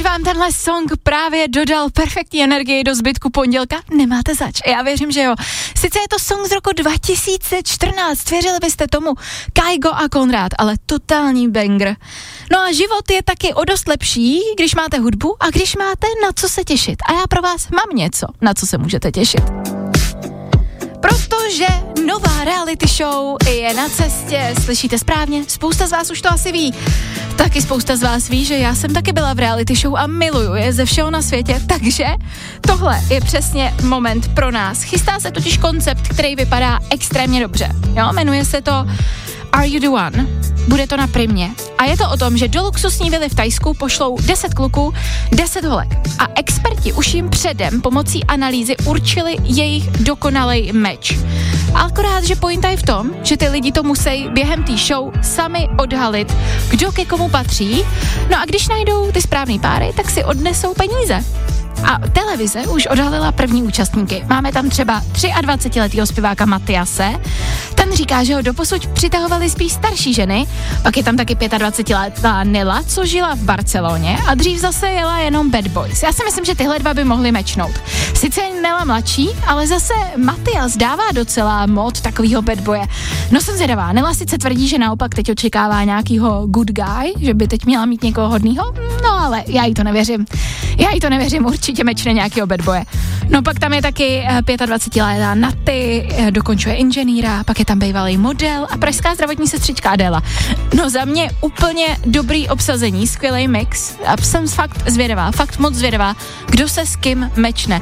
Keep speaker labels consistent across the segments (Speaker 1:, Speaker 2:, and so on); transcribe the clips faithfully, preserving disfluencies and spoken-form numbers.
Speaker 1: vám tenhle song právě dodal perfektní energii do zbytku pondělka? Nemáte zač. Já věřím, že jo. Sice je to song z roku dva tisíce čtrnáct, věřili byste tomu? Kygo a Konrád, ale totální banger. No a život je taky o dost lepší, když máte hudbu a když máte na co se těšit. A já pro vás mám něco, na co se můžete těšit. Protože nová reality show je na cestě, slyšíte správně, spousta z vás už to asi ví. Taky spousta z vás ví, že já jsem taky byla v reality show a miluju je ze všeho na světě, takže tohle je přesně moment pro nás. Chystá se totiž koncept, který vypadá extrémně dobře. Jo, jmenuje se to Are You The One? Bude to na Primě. A je to o tom, že do luxusní vily v Thajsku pošlou deset kluků, deset holek. A experti už jim předem pomocí analýzy určili jejich dokonalej meč. Akorát, že pointa je v tom, že ty lidi to musí během té show sami odhalit, kdo ke komu patří. No a když najdou ty správný páry, tak si odnesou peníze. A televize už odhalila první účastníky. Máme tam třeba dvacetiletýho zpěváka Matiase. Ten říká, že ho doposud přitahovali spíš starší ženy. Pak je tam taky dvacetiletá Nela, co žila v Barceloně a dřív zase jela jenom Bad Boys. Já si myslím, že tyhle dva by mohly mečnout. Sice je Nela mladší, ale zase Matias dává docela mod takovýho Bad Boye. No jsem zvědavá. Nela sice tvrdí, že naopak teď očekává nějakýho good guy, že by teď měla mít někoho hodnýho. No ale já jí to nevěřím. Já jí to nevěřím, určitě mečne nějakýho bad boye. No pak tam je taky dvacetiletá Naty, dokončuje inženýra, pak je tam bývalý model a pražská zdravotní sestřička Adéla. No za mě úplně dobrý obsazení, skvělý mix a jsem fakt zvědavá, fakt moc zvědavá, kdo se s kým mečne.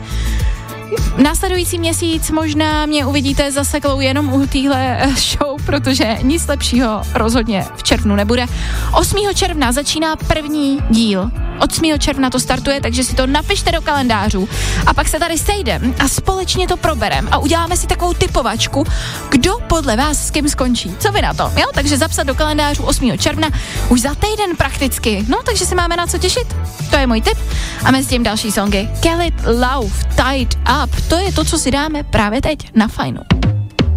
Speaker 1: Následující měsíc možná mě uvidíte zaseklou jenom u téhle show, protože nic lepšího rozhodně v červnu nebude. osmého června začíná první díl. osmého června to startuje, takže si to napište do kalendářů a pak se tady sejdem a společně to proberem a uděláme si takovou typovačku, kdo podle vás s kým skončí. Co vy na to? Jo? Takže zapsat do kalendářů osmého června už za týden prakticky. No, takže se máme na co těšit. To je můj tip. A mezi tím další songy. Khalid Love, Tied Up. To je to, co si dáme právě teď na Fajnu.